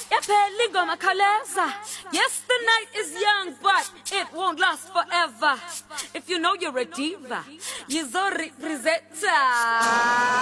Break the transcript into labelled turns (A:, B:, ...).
A: Yes, the night is young, but it won't last forever. If you know you're a diva, you're so representa.